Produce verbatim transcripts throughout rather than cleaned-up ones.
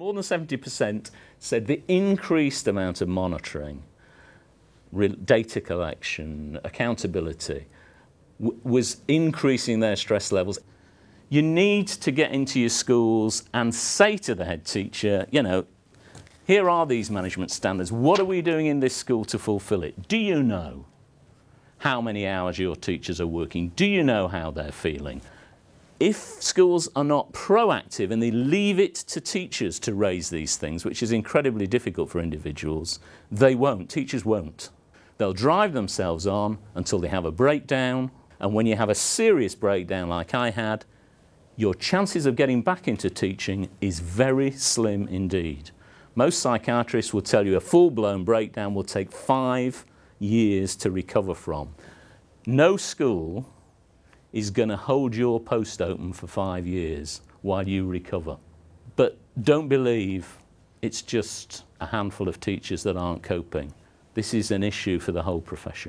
More than seventy percent said the increased amount of monitoring, data collection, accountability, w was increasing their stress levels. You need to get into your schools and say to the head teacher, you know, here are these management standards. What are we doing in this school to fulfill it? Do you know how many hours your teachers are working? Do you know how they're feeling? If schools are not proactive and they leave it to teachers to raise these things, which is incredibly difficult for individuals, they won't. Teachers won't. They'll drive themselves on until they have a breakdown, and when you have a serious breakdown like I had, your chances of getting back into teaching is very slim indeed. Most psychiatrists will tell you a full-blown breakdown will take five years to recover from. No school is going to hold your post open for five years while you recover. But don't believe it's just a handful of teachers that aren't coping. This is an issue for the whole profession.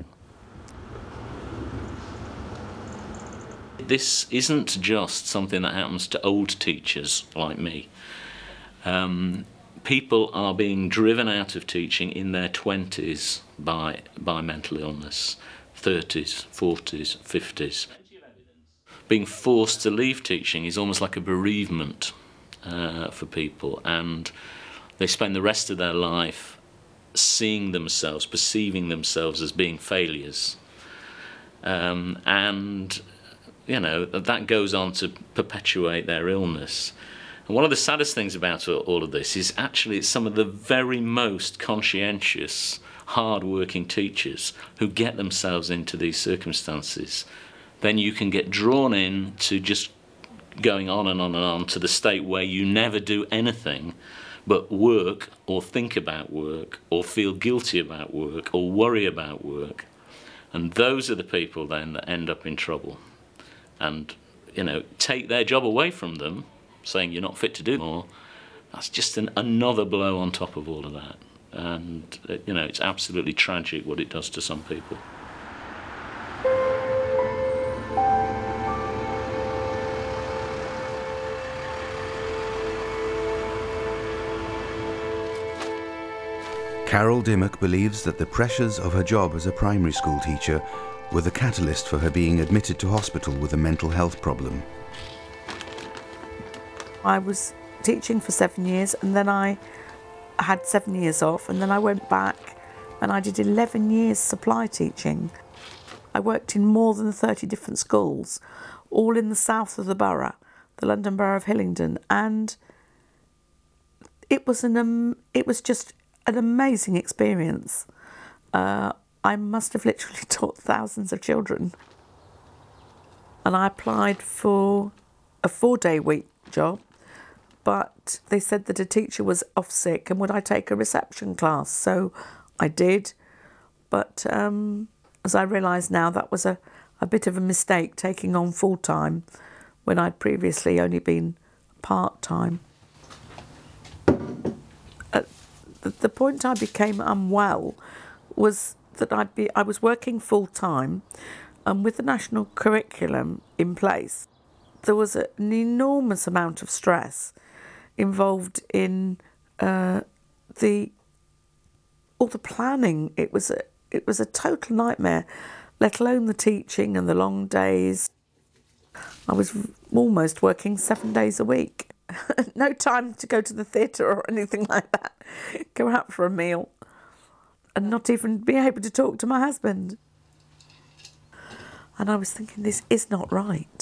This isn't just something that happens to old teachers like me. Um, people are being driven out of teaching in their twenties by, by mental illness, thirties, forties, fifties. Being forced to leave teaching is almost like a bereavement uh, for people, and they spend the rest of their life seeing themselves, perceiving themselves as being failures. Um, and you know, that goes on to perpetuate their illness. And one of the saddest things about all of this is actually it's some of the very most conscientious, hard-working teachers who get themselves into these circumstances. Then you can get drawn in to just going on and on and on to the state where you never do anything but work or think about work or feel guilty about work or worry about work. And those are the people then that end up in trouble. And, you know, take their job away from them, saying you're not fit to do more, that's just an, another blow on top of all of that. And, you know, it's absolutely tragic what it does to some people. Carol Dimmock believes that the pressures of her job as a primary school teacher were the catalyst for her being admitted to hospital with a mental health problem. I was teaching for seven years and then I had seven years off, and then I went back and I did eleven years supply teaching. I worked in more than thirty different schools, all in the south of the borough, the London Borough of Hillingdon, and it was, an, um, it was just an amazing experience. Uh, I must have literally taught thousands of children. And I applied for a four-day week job, but they said that a teacher was off sick and would I take a reception class. So I did, but um, as I realise now, that was a, a bit of a mistake, taking on full-time when I'd previously only been part-time. At the, the point I became unwell was that I'd be, I was working full-time, and with the national curriculum in place, there was a, an enormous amount of stress involved in uh, the all the planning. It was a, it was a total nightmare, let alone the teaching and the long days. I was almost working seven days a week. No time to go to the theatre or anything like that. Go out for a meal and not even be able to talk to my husband. And I was thinking, this is not right.